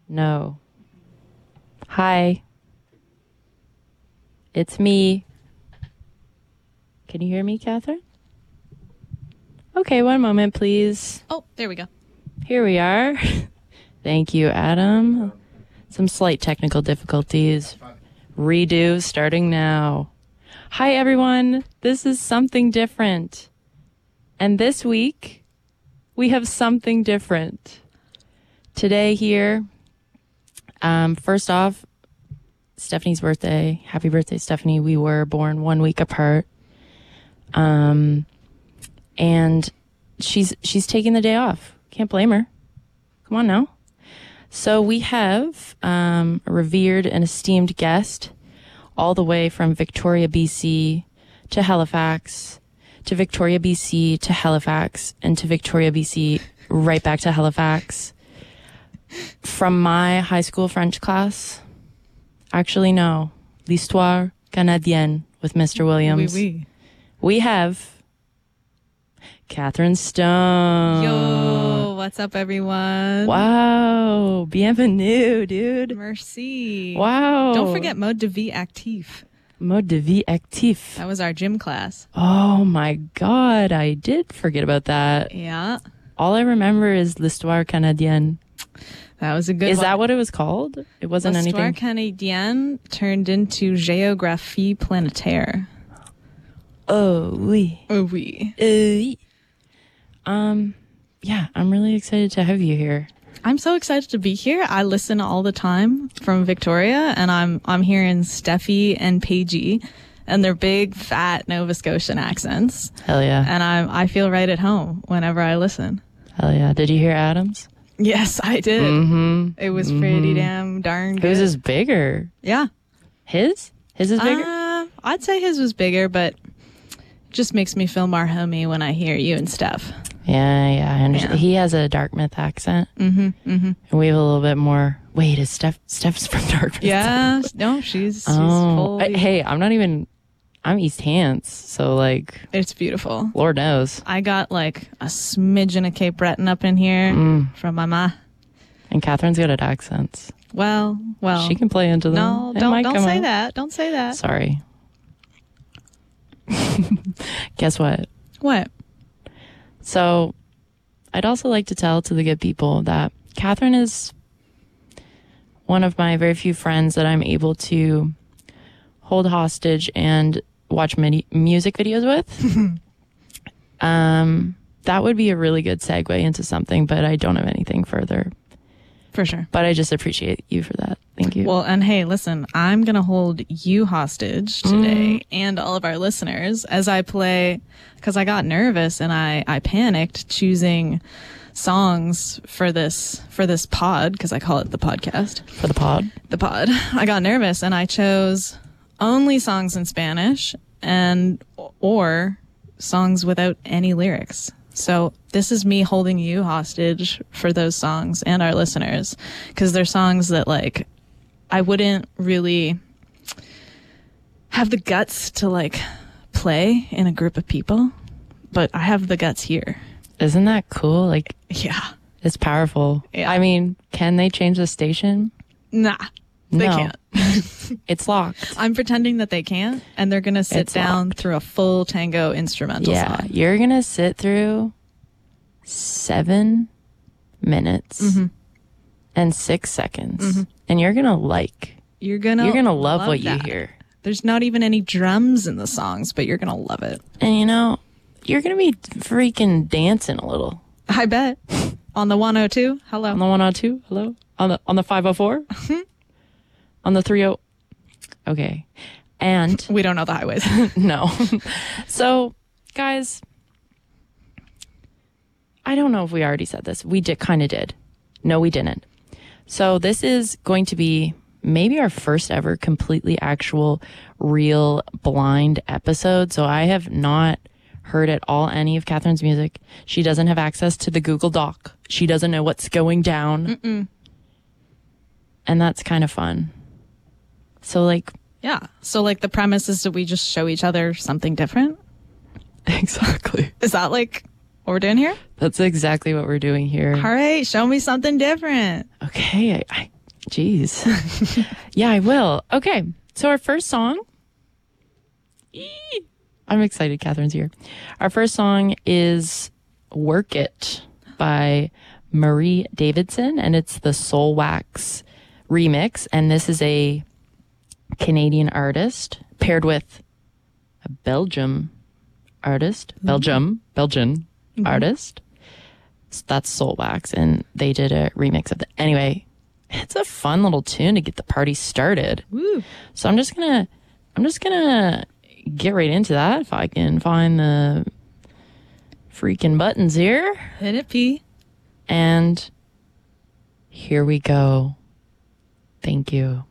No. Hi. It's me. Can you hear me, Catherine? Okay, one moment, please. Oh, there we go. Here we are. Thank you, Adam. Some slight technical difficulties. Redo starting now. Hi, everyone. This is Something Different. And this week, we have something different. Today here, first off, Stephanie's birthday. Happy birthday, Stephanie. We were born 1 week apart. And she's taking the day off. Can't blame her. Come on now. So we have a revered and esteemed guest all the way from Victoria, BC to Halifax, to Victoria, BC to Halifax, and to Victoria, BC, right back to Halifax. From my high school French class. Actually, no. L'Histoire Canadienne with Mr. Williams. Oui. We have Catherine Stone. Yo, what's up, everyone? Wow. Bienvenue, dude. Merci. Wow. Don't forget Mode de Vie Actif. Mode de vie actif. That was our gym class. Oh my God. I did forget about that. Yeah. All I remember is L'Histoire Canadienne. That was a good one. Is that what it was called? It wasn't L'Histoire anything. Canadienne turned into Géographie Planétaire. Oh, oui. Oh, oui. Yeah, I'm really excited to have you here. I'm so excited to be here. I listen all the time from Victoria, and I'm hearing Steffi and Paigey and their big, fat Nova Scotian accents. Hell yeah. And I feel right at home whenever I listen. Hell yeah. Did you hear Adams? Yes, I did. Mm-hmm. It was pretty damn darn good. Whose is bigger? Yeah. His? His is bigger? I'd say his was bigger, but it just makes me feel more homey when I hear you and Steph. Yeah, I understand. Yeah. He has a Dartmouth accent. And we have a little bit more. Wait, is Steph's from Dartmouth? Yeah. No, she's Oh. fully... Hey, I'm East Hants, so like, It's beautiful. Lord knows. I got like a smidgen of Cape Breton up in here from my ma. And Catherine's good at accents. Well. She can play into them. No, It might don't come say out. that. Don't say that. Sorry. Guess what? What? So, I'd also like to tell to the good people that Catherine is one of my very few friends that I'm able to hold hostage and watch music videos with. That would be a really good segue into something, but I don't have anything further. For sure. But I just appreciate you for that. Thank you. Well, and hey, listen, I'm going to hold you hostage today and all of our listeners as I play, because I got nervous and I panicked choosing songs for this pod, because I call it the podcast. For the pod. The pod. I got nervous and I chose only songs in Spanish or songs without any lyrics. So this is me holding you hostage for those songs and our listeners, because they're songs that like I wouldn't really have the guts to like play in a group of people, but I have the guts here. Isn't that cool? Like, Yeah. it's powerful. Yeah. I mean, can they change the station? Nah. They No. can't. It's locked. I'm pretending that they can't, and they're going to sit It's down locked. through a full tango instrumental Yeah, song. you're going to sit through 7 minutes and 6 seconds. And you're going to You're gonna love what that. you hear. There's not even any drums in the songs, but you're gonna love it. And you're going to be freaking dancing a little. I bet. On the 102, hello. On the 102, hello? On the 504? On the 30. Okay. And We don't know the highways. no. So, guys, I don't know if we already said this. We kind of did. No, we didn't. So this is going to be maybe our first ever completely actual, real, blind episode. So I have not heard at all any of Catherine's music. She doesn't have access to the Google Doc. She doesn't know what's going down. And that's kind of fun. So like, Yeah. So like the premise is that we just show each other something different. exactly. Is that like what we're doing here? That's exactly what we're doing here. All right. Show me something different. Okay. Jeez. Yeah, I will. Okay. So our first song. I'm excited. Catherine's here. Our first song is Work It by Marie Davidson, and it's the Soul Wax remix. And this is a Canadian artist paired with a Belgian artist. So that's Soul Wax, and they did a remix of it. Anyway, it's a fun little tune to get the party started. Woo. So I'm just gonna get right into that if I can find the freaking buttons here. Hit it, P. And here we go. Thank you.